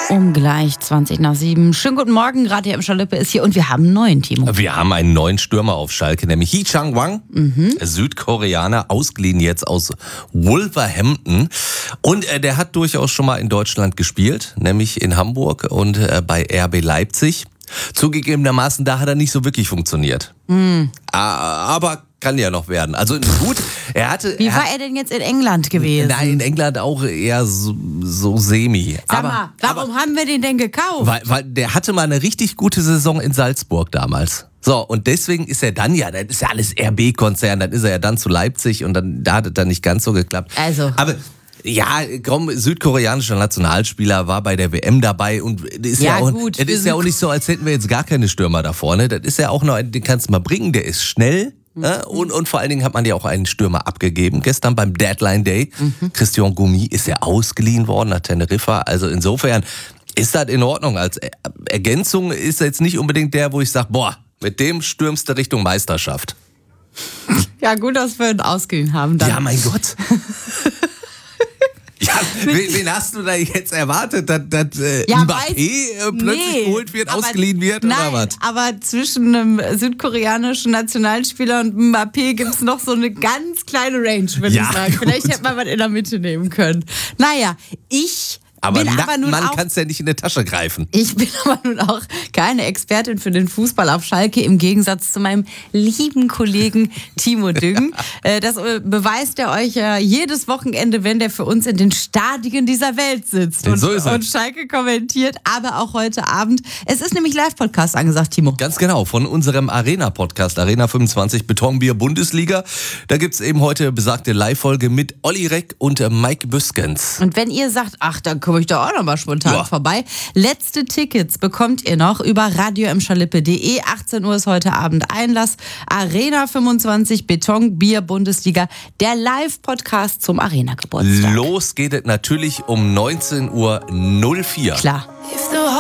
Gleich 7:20. Schönen guten Morgen, gerade hier im Schalippe ist hier und wir haben einen neuen, Timo. Wir haben einen neuen Stürmer auf Schalke, nämlich Hee Chang-wang, Südkoreaner, ausgeliehen jetzt aus Wolverhampton. Und der hat durchaus schon mal in Deutschland gespielt, nämlich in Hamburg und bei RB Leipzig. Zugegebenermaßen, da hat er nicht so wirklich funktioniert. Aber kann ja noch werden. Also gut, Wie war er denn jetzt in England gewesen? Nein, in England auch eher so semi. Sag mal, warum haben wir den denn gekauft? Weil der hatte mal eine richtig gute Saison in Salzburg damals. So, und deswegen ist er dann das ist ja alles RB-Konzern, dann ist er ja dann zu Leipzig und da hat es dann nicht ganz so geklappt. Also. Aber ja, komm, südkoreanischer Nationalspieler, war bei der WM dabei und ist ja auch nicht so, als hätten wir jetzt gar keine Stürmer da vorne. Das ist ja auch noch, den kannst du mal bringen, der ist schnell. Und vor allen Dingen hat man ja auch einen Stürmer abgegeben. Gestern beim Deadline Day. Christian Goumi ist ja ausgeliehen worden nach Teneriffa. Also insofern ist das in Ordnung. Als Ergänzung ist er jetzt nicht unbedingt der, wo ich sage, mit dem stürmst du Richtung Meisterschaft. Ja, gut, dass wir ihn ausgeliehen haben. Dann. Ja, mein Gott. Ja, wen hast du da jetzt erwartet, dass Mbappé plötzlich geholt wird, ausgeliehen wird oder was? Aber zwischen einem südkoreanischen Nationalspieler und Mbappé gibt es noch so eine ganz kleine Range, würde ich sagen. Gut. Vielleicht hätte man was in der Mitte nehmen können. Naja, man kann es ja nicht in der Tasche greifen. Ich bin aber nun auch keine Expertin für den Fußball auf Schalke, im Gegensatz zu meinem lieben Kollegen Timo Düng. Das beweist er euch ja jedes Wochenende, wenn der für uns in den Stadien dieser Welt sitzt und Schalke kommentiert, aber auch heute Abend. Es ist nämlich Live-Podcast angesagt, Timo. Ganz genau, von unserem Arena-Podcast, Arena 25 Betonbier Bundesliga. Da gibt es eben heute besagte Live-Folge mit Olli Reck und Mike Büskens. Und wenn ihr sagt, da komme ich doch auch noch mal spontan vorbei. Letzte Tickets bekommt ihr noch über radioimschalippe.de. 18 Uhr ist heute Abend Einlass. Arena 25 Beton Bier Bundesliga, der Live-Podcast zum Arena-Geburtstag. Los geht es natürlich um 19:04 Uhr. Klar.